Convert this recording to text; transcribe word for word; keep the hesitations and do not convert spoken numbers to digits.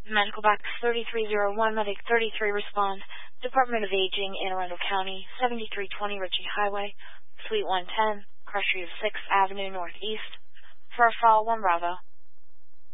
Medical box thirty-three oh one, Medic thirty-three respond. Department of Aging, Anne Arundel County, seventy-three twenty Ritchie Highway, Suite one ten, cross street of sixth Avenue Northeast. For a fall, one Bravo.